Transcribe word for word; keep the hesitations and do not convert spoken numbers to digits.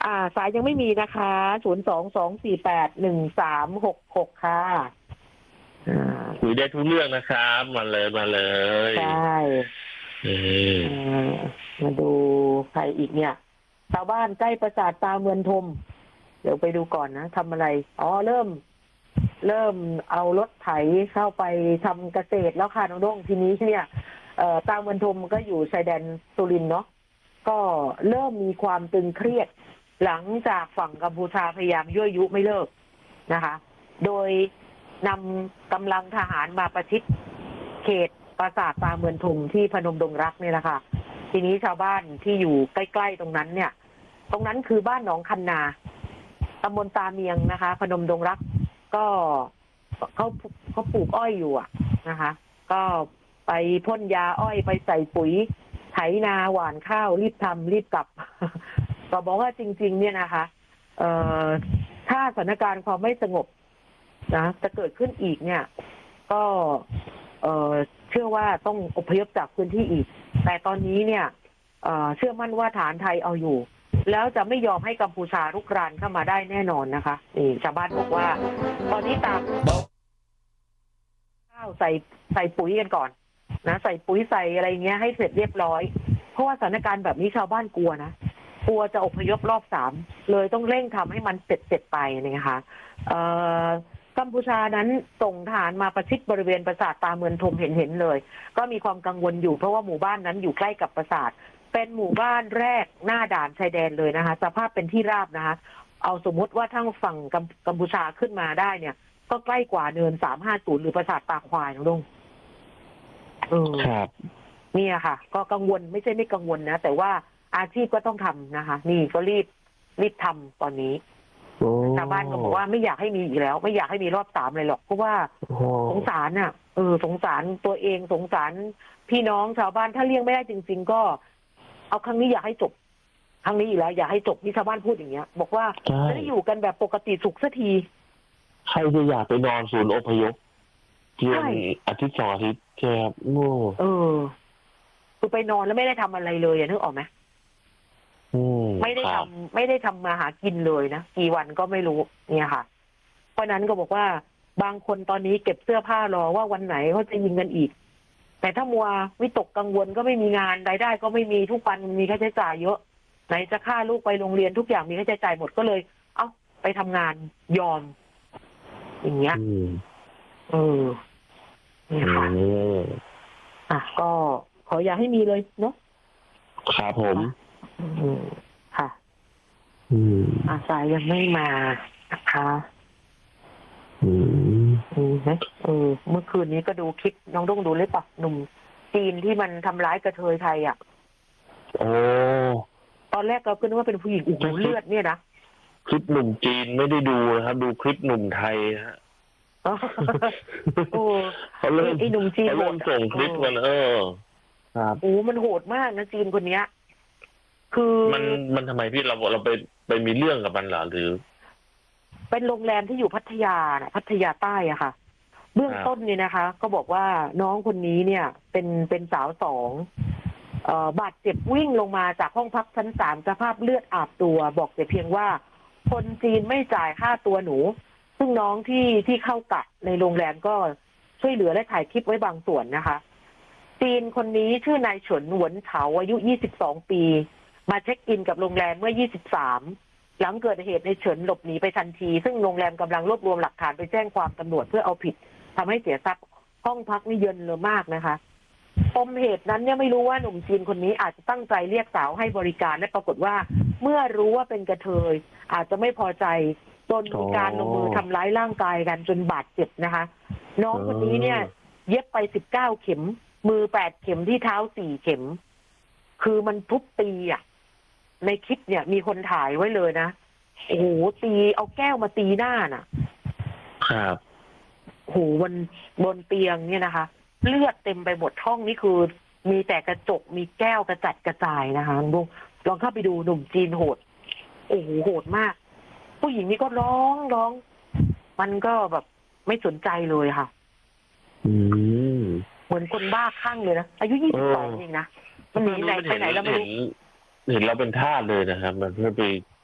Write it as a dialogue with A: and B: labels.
A: อ่าสายยังไม่มีนะคะศูนย์สองสองสี่แปดหนึ่งสามหกหกค่ะ
B: คุยได้ทุกเรื่องนะครับมาเลยมาเลย
A: ใช่มาดูใครอีกเนี่ยชาวบ้านใกล้ปราสาทตาเมืองทมเดี๋ยวไปดูก่อนนะทำอะไรอ๋อเริ่มเริ่มเอารถไถเข้าไปทำเกษตรแล้วค่ะน้องด้งทีนี้เนี่ยเอ่อตาเมืองทมก็อยู่ชายแดนสุรินทร์เนาะก็เริ่มมีความตึงเครียดหลังจากฝั่งกัมพูชาพยายามยั่วยุไม่เลิกนะคะโดยนำกำลังทหารมาประชิดเขตปราสาทตาเมืองทมที่พนมดงรักเนี่ยแหละค่ะทีนี้ชาวบ้านที่อยู่ใกล้ๆตรงนั้นเนี่ยตรงนั้นคือบ้านหนองคันนาตำบลตาเมียงนะคะพนมดงรักก็เขาเขาปลูกอ้อยอยู่อะนะคะก็ไปพ่นยาอ้อยไปใส่ปุ๋ยไถนาหว่านข้าวรีบทำรีบกลับก็บอกว่าจริงๆเนี่ยนะคะเอ่อถ้าสถานการณ์ความไม่สงบนะจะเกิดขึ้นอีกเนี่ยก็เอ่อเชื่อว่าต้องอพยพจากพื้นที่อีกแต่ตอนนี้เนี่ยเอ่อเชื่อมั่นว่าฐานไทยเอาอยู่แล้วจะไม่ยอมให้กัมพูชารุกรานเข้ามาได้แน่นอนนะคะนี่ชาวบ้านบอกว่าตอนนี้ตามข้าวใส่ใส่ปุ๋ยกันก่อนนะใส่ปุ๋ยใส่อะไรเงี้ยให้เสร็จเรียบร้อยเพราะว่าสถานการณ์แบบนี้ชาวบ้านกลัวนะกลัวจะอพยพรอบสามเลยต้องเร่งทำให้มันเสร็จเสร็จไปนะคะเอ่อกัมพูชานั้นส่งทหารมาประชิดบริเวณปราสาทตาเมืองทมเห็นเห็นเลยก็มีความกังวลอยู่เพราะว่าหมู่บ้านนั้นอยู่ใกล้กับปราสาทเป็นหมู่บ้านแรกหน้าด่านชายแดนเลยนะคะสภาพเป็นที่ราบนะคะเอาสมมติว่าทั้งฝั่งกัมพูชาขึ้นมาได้เนี่ยก็ใกล้กว่าเนินสามห้าศูนย์หรือปราสาทตาควายน้องลุงเออครับนี่ค่ะก็กังวลไม่ใช่ไม่กังวลนะแต่ว่าอาชีพก็ต้องทำนะคะนี่ก็รีบรีบทำตอนนี้ชาวบ้านก็บอกว่าไม่อยากให้มีอีกแล้วไม่อยากให้มีรอบสามเลยหรอกเพราะว่าสงสารน่ะเออสงสารตัวเองสงสารพี่น้องชาวบ้านถ้าเลี้ยงไม่ได้จริงๆก็เอาครั้งนี้อยากให้จบครั้งนี้อีกแล้วอยากให้จบที่ชาวบ้านพูดอย่างเงี้ยบอกว่าจะได้อยู่กันแบบปกติสุขสักที
B: ใครจะอยากไปนอนศูนย์อพยพเพียงอาทิตย์สองอาทิตย์ใช่ครับโง่
A: เออคือไปนอนแล้วไม่ได้ทำอะไรเลยอ่ะนึกออกไหมไม่ได้ทำไม่ได้ทำมาหากินเลยนะกี่วันก็ไม่รู้เนี่ยค่ะเพราะนั้นก็บอกว่าบางคนตอนนี้เก็บเสื้อผ้ารอว่าวันไหนเขาจะยิงกันอีกแต่ถ้ามัววิตกกังวลก็ไม่มีงานรายได้ก็ไม่มีทุกวันมีค่าใช้จ่ายเยอะไหนจะค่าลูกไปโรงเรียนทุกอย่างมีค่าใช้จ่ายหมดก็เลยเอ้าไปทำงานยอมอย่างเงี้ยเออนี่ค่ะอ่ะก็ขออย่าให้มีเลยเนาะ
B: ครับผม
A: อืมค่ะอืมอาสายยังไม่มานะคะอืมอืมเออเมื่อคืนนี้ก็ดูคลิปน้องด้งดูเลยปะหนุ่มจีนที่มันทำร้ายกระเทยไทยอ่ะ
B: โอ้
A: ตอนแรกเราคิดว่าเป็นผู้หญิงอุ้งเลือดเนี่ยนะ
B: คลิปหนุ่มจีนไม่ได้ดูนะครับดูคลิปหนุ่มไทยฮะ
A: โอ้เขาเริ่มไอ้หนุ่มจีน
B: เขาเริ่มส่งคลิปกันเออ
A: ครับโอ้มันโหดมากนะจีนคนเนี้ยคือ
B: มันมันทำไมพี่เราเราไปไปมีเรื่องกับมันเหรอหรือ
A: เป็นโรงแรมที่อยู่พัทยานะพัทยาใต้อะค่ะเบื้องต้นเนี่ยนะคะก็บอกว่าน้องคนนี้เนี่ยเป็นเป็นสาวสองเอ่อบาดเจ็บวิ่งลงมาจากห้องพักชั้นสามสภาพเลือดอาบตัวบอกแต่เพียงว่าคนจีนไม่จ่ายค่าตัวหนูซึ่งน้องที่ที่เข้ากะในโรงแรมก็ช่วยเหลือและถ่ายคลิปไว้บางส่วนนะคะจีนคนนี้ชื่อนายเฉินหวนเฉาอายุยี่สิบสองปีมาเช็คอินกับโรงแรมเมื่อยี่สิบสามหลังเกิดเหตุในเฉินหลบหนีไปทันทีซึ่งโรงแรมกำลังรวบรวมหลักฐานไปแจ้งความตำรวจเพื่อเอาผิดทำให้เสียทรัพย์ห้องพักนี่เยินเลยมากนะคะปมเหตุนั้นเนี่ยไม่รู้ว่าหนุ่มจีนคนนี้อาจจะตั้งใจเรียกสาวให้บริการและปรากฏว่าเมื่อรู้ว่าเป็นกระเทยอาจจะไม่พอใจจนมีการลงมือทำร้ายร่างกายกันจนบาดเจ็บนะคะน้องคนนี้เนี่ยเย็บไปสิบเก้าเข็มมือแปดเข็มที่เท้าสี่เข็มคือมันทุบตีอ่ะในคลิปเนี่ยมีคนถ่ายไว้เลยนะโอ้โหตีเอาแก้วมาตีหน้าน่ะ
B: ครับ
A: โอ้โหบนบนเตียงเนี่ยนะคะเลือดเต็มไปหมดห้องนี่คือมีแต่กระจกมีแก้วกระจัดกระจายนะคะลองลองเข้าไปดูหนุ่มจีนโหดโอ้โหโหดมากผู้หญิงนี่ก็ร้องร้องมันก็แบบไม่สนใจเลยค่ะ
B: อืม
A: เหมือนคนบ้าคลั่งเลยนะอายุยี่สิบสองเองนะมันหนีไหนไปไหนแล้วไม่รู้
B: เห็นเราเป็นทาสเลยนะครับมันเพื่อไป